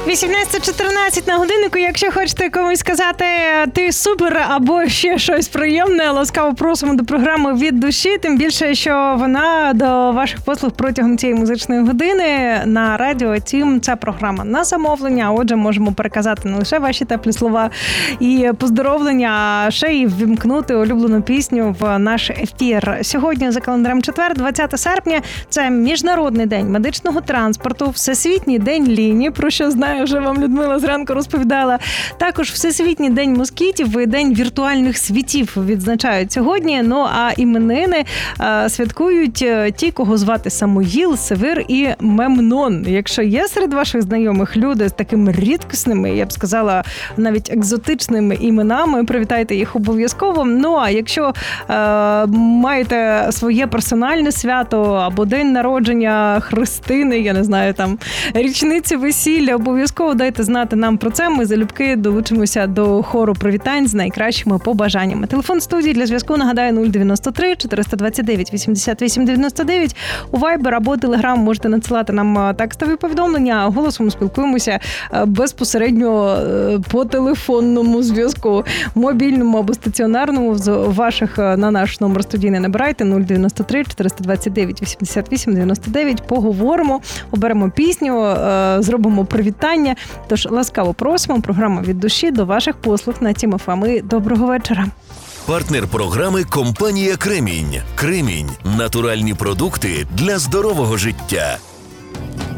18:14 на годиннику. Якщо хочете комусь сказати «ти супер» або ще щось приємне, ласкаво просимо до програми «Від душі». Тим більше, що вона до ваших послуг протягом цієї музичної години на радіо Тім. Ця програма на замовлення, отже, можемо переказати не лише ваші теплі слова і поздоровлення, а ще й ввімкнути улюблену пісню в наш ефір. Сьогодні за календарем четвер, 20 серпня, це Міжнародний день медичного транспорту, Всесвітній день лінії, про що знаю, вже вам Людмила зранку розповідала. Також Всесвітній день москітів і День віртуальних світів відзначають сьогодні. Ну, а іменини святкують ті, кого звати Самуїл, Севир і Мемнон. Якщо є серед ваших знайомих люди з такими рідкісними, я б сказала, навіть екзотичними іменами, привітайте їх обов'язково. Ну, а якщо маєте своє персональне свято або день народження, хрестини, я не знаю, там, річниці весілля, обов'язково дайте знати нам про це. Ми залюбки долучимося до хору привітань з найкращими побажаннями. Телефон студії для зв'язку, нагадаю, 093 429 88 99. У Viber або Telegram можете надсилати нам текстові повідомлення, голосом спілкуємося безпосередньо по телефонному зв'язку, мобільному або стаціонарному. З ваших на наш номер студійний набирайте 093 429 88 99. Поговоримо, оберемо пісню, зробимо привітання. Тож ласкаво просимо, програма «Від душі» до ваших послуг на Тім ФМ. Доброго вечора. Партнер програми – компанія «Кремінь». «Кремінь» – натуральні продукти для здорового життя.